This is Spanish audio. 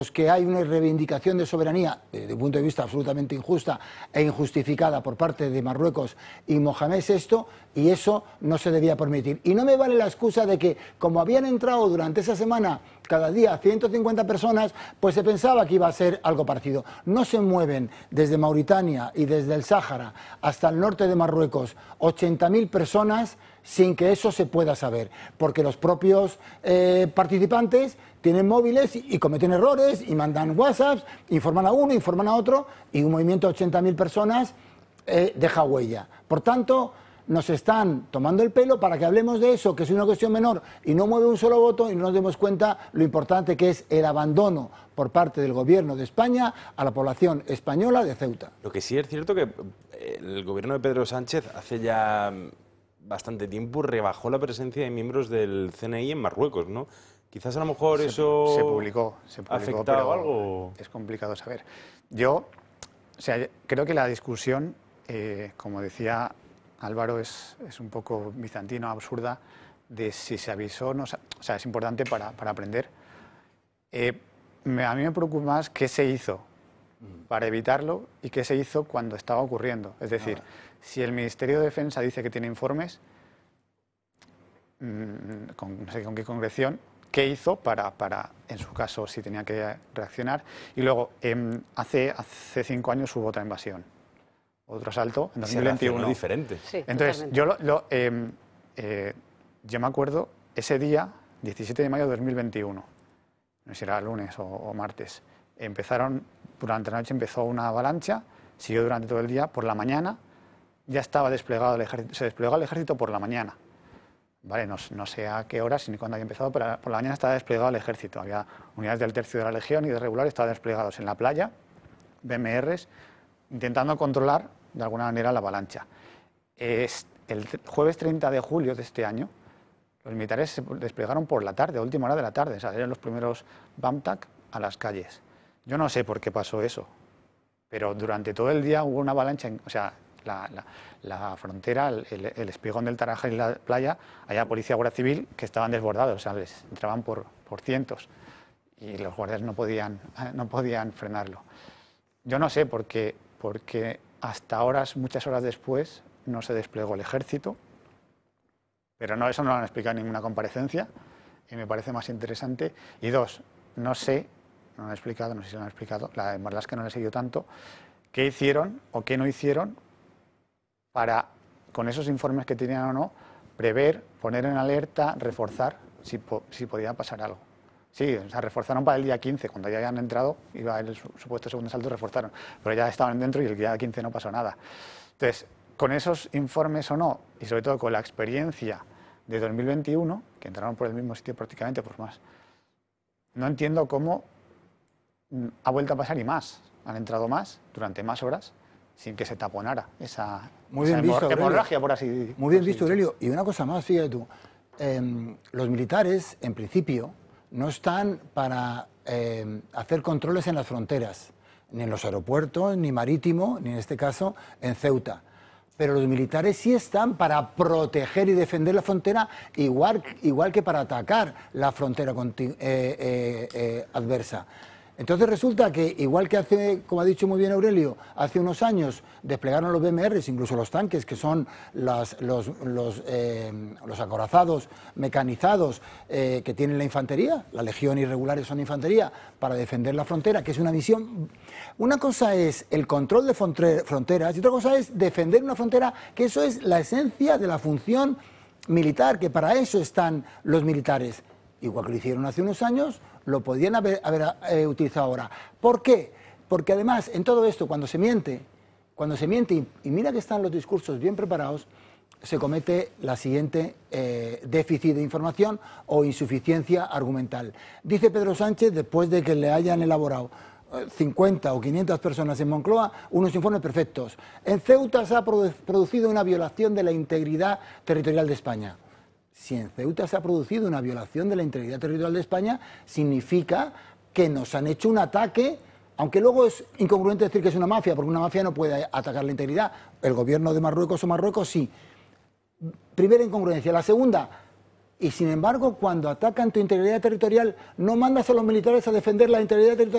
que hay una reivindicación de soberanía, desde un punto de vista absolutamente injusta e injustificada por parte de Marruecos y Mohamed VI, y eso no se debía permitir. Y no me vale la excusa de que, como habían entrado durante esa semana cada día 150 personas, pues se pensaba que iba a ser algo parecido. No se mueven desde Mauritania y desde el Sáhara hasta el norte de Marruecos 80.000 personas sin que eso se pueda saber, porque los propios participantes tienen móviles y cometen errores y mandan WhatsApps, informan a uno, informan a otro, y un movimiento de 80.000 personas deja huella. Por tanto, nos están tomando el pelo para que hablemos de eso, que es una cuestión menor y no mueve un solo voto, y no nos demos cuenta lo importante que es el abandono por parte del gobierno de España a la población española de Ceuta. Lo que sí es cierto que el gobierno de Pedro Sánchez hace ya bastante tiempo rebajó la presencia de miembros del CNI en Marruecos, ¿no? Quizás a lo mejor eso se publicó, ha afectado algo. Es complicado saber. Yo, creo que la discusión, como decía Álvaro, es un poco bizantino, absurda, de si se avisó o no. O sea, es importante para aprender. A mí me preocupa más qué se hizo para evitarlo y qué se hizo cuando estaba ocurriendo. Es decir, si el Ministerio de Defensa dice que tiene informes, no sé con qué concreción, qué hizo para, en su caso, si tenía que reaccionar. Y luego, hace 5 años hubo otra invasión, otro asalto, en 2021. Diferente. Sí, entonces, yo me acuerdo ese día, 17 de mayo de 2021, no sé si era lunes o martes, durante la noche empezó una avalancha, siguió durante todo el día. Por la mañana ya estaba desplegado el ejército, se desplegó el ejército por la mañana. Vale, no sé a qué horas ni cuándo había empezado, pero por la mañana estaba desplegado el ejército. Había unidades del Tercio de la Legión y de regulares estaban desplegados en la playa, BMRs, intentando controlar de alguna manera la avalancha. El jueves 30 de julio de este año, los militares se desplegaron por la tarde, a última hora de la tarde, salieron los primeros BAMTAC a las calles. Yo no sé por qué pasó eso, pero durante todo el día hubo una avalancha, la frontera, el espigón del Tarajal y la playa, había policía, guardia civil que estaban desbordados, o sea, les entraban por cientos y los guardias no podían frenarlo. Yo no sé porque hasta muchas horas después, no se desplegó el ejército, pero eso no lo han explicado en ninguna comparecencia y me parece más interesante. Y dos, no sé si lo han explicado, la verdad es que no lo he seguido tanto, qué hicieron o qué no hicieron para, con esos informes que tenían o no, prever, poner en alerta, reforzar si podía pasar algo. Sí, o sea, reforzaron para el día 15, cuando ya habían entrado, iba el supuesto segundo asalto, reforzaron, pero ya estaban dentro y el día 15 no pasó nada. Entonces, con esos informes o no, y sobre todo con la experiencia de 2021, que entraron por el mismo sitio prácticamente, pues más, no entiendo cómo ha vuelto a pasar y más. Han entrado más, durante más horas, sin que se taponara esa hemorragia, por así decirlo. Muy bien visto, Aurelio. Y una cosa más, fíjate tú, los militares, en principio, no están para hacer controles en las fronteras, ni en los aeropuertos, ni marítimo, ni en este caso en Ceuta. Pero los militares sí están para proteger y defender la frontera, igual que para atacar la frontera adversa. Entonces resulta que, igual que hace, como ha dicho muy bien Aurelio, hace unos años desplegaron los BMRs, incluso los tanques, que son los acorazados mecanizados que tienen la infantería, la Legión y regulares son infantería, para defender la frontera, que es una misión. Una cosa es el control de fronteras y otra cosa es defender una frontera, que eso es la esencia de la función militar, que para eso están los militares. Igual que lo hicieron hace unos años, lo podían haber utilizado ahora. ¿Por qué? Porque además, en todo esto, cuando se miente, y mira que están los discursos bien preparados, se comete la siguiente déficit de información o insuficiencia argumental. Dice Pedro Sánchez, después de que le hayan elaborado 50 o 500 personas en Moncloa, unos informes perfectos. En Ceuta se ha producido una violación de la integridad territorial de España. Si en Ceuta se ha producido una violación de la integridad territorial de España, significa que nos han hecho un ataque, aunque luego es incongruente decir que es una mafia, porque una mafia no puede atacar la integridad. El gobierno de Marruecos o Marruecos sí. Primera incongruencia. La segunda, y sin embargo, cuando atacan tu integridad territorial, no mandas a los militares a defender la integridad territorial